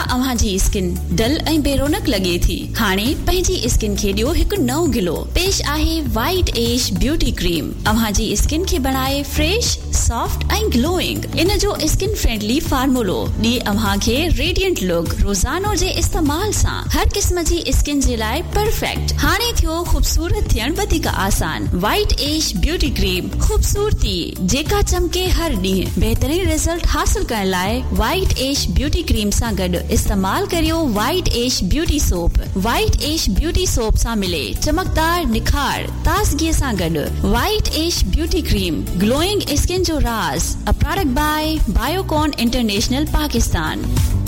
अव्हां जी skin dull ऐं बेरोनक लगे थी हाणे पंहिंजी स्किन खे ॾियो हिकु नओं गिलो पेश आहे वाइट एज ब्यूटी क्रीम अव्हां जी स्किन खे बनाए फ्रेश सॉफ्ट ऐं ग्लोइंग इन जो स्किन फ्रेंडली फार्मूलो ॾिए अव्हां खे रेडिएंट लुक रोजानो जे इस्तेमाल सां हर किस्म जी स्किन जे लाइ परफेक्ट हाणे थियो खूबसूरत थियण वधीक आसान वाइट एज ब्यूटी क्रीम खूबसूरती जेका चमके हर ॾींहुं बेहतरीन रिजल्ट हासिल करण लाइ वाइट एज ब्यूटी क्रीम सां गॾु इस्तेमाल करियो white age beauty soap white age beauty soap सां मिले चमकदार निखार ताज़गी सां गॾु white age beauty cream glowing skin जो राज a product by Biocon international Pakistan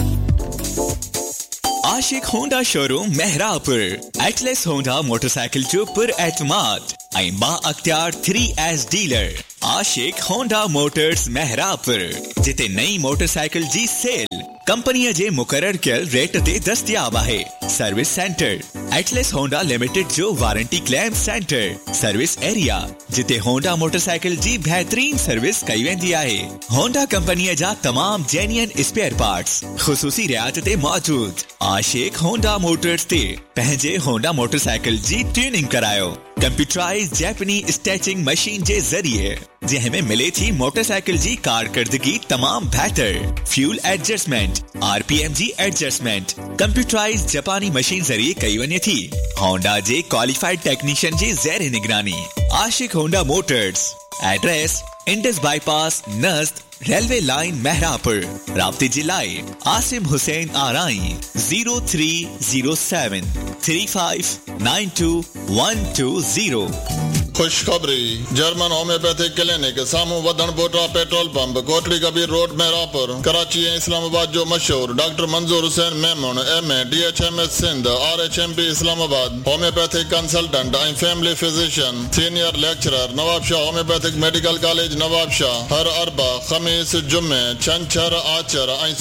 Ashique Honda showroom Mehrabpur Atlas Honda motorcycle जो पुर एतमाद ऐं बा अख्तियार 3S डीलर आशिक होंडा मोटर्स मेहरापुर जिते नई मोटरसाइकिल जी सेल कंपनी जे मुकर्रर कयल रेट ते दस्तयाब आहे service centre Atlas Honda limited जो warranty claim centre service area जिते होंडा मोटरसाइकिल जी बेहतरीन सर्विस कई वेंदी आहे होंडा कंपनी जा तमाम जेन्युइन स्पेयर पार्ट्स खुसूसी रियायत ते मौजूद आशिक होंडा मोटर्स ते पंहिंजे होंडा मोटरसाइकिल जी ट्यूनिंग करायो कंप्यूटराइज जैपनीज स्टैचिंग मशीन जे जरिए जंहिंमें मिले थी मोटरसाइकिल जी कारकर्दगी तमाम बेहतर फ्यूल एडजस्टमेंट आरपीएम जी एडजस्टमेंट कंप्यूटराइज जापानी मशीन जरिए कई वञे थी होंडा जे क्वालिफाइड टेक्नीशियन जे ज़ेर निगरानी आशिक Honda Motors address Indus bypass नज़द railway line Mehrabpur राब्ते जिलाए आसिम हुसैन आराई 0307 3592 खुशखबरी जर्मन होम्योपैथिक क्लिनिक सामू वधन बोटा petrol pump Kotri Kabir road Mehrabpur Karachi ऐं इस्लामाबाद जो मशहूर डॉक्टर मंजूर Hussain Memon MA DHMS Sindh RHMP Islamabad homeopathic consultant ऐं family physician senior lecturer Nawab Shah homeopathic medical college Nawab Shah हर अरबा खमीस जुम्मे छंछर आचर ऐं